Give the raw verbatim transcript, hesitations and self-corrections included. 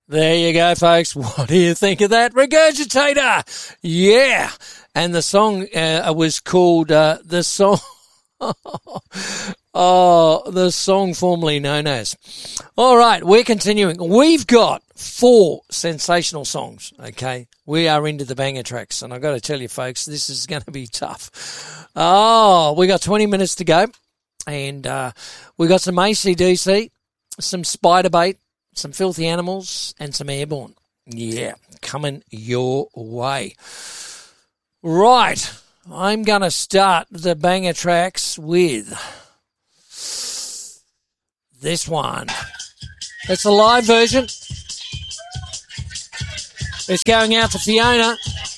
There you go, folks. What do you think of that? Regurgitator. Yeah. And the song uh, was called uh, the song. Oh, the song formerly known as. All right, we're continuing. We've got four sensational songs, okay? We are into the banger tracks, and I've got to tell you, folks, this is going to be tough. Oh, we got twenty minutes to go, and uh, we got some A C D C, some Spiderbait, some Filthy Animals, and some Airborne. Yeah, coming your way. Right, I'm going to start the banger tracks with this one. It's a live version. It's going out to Fiona.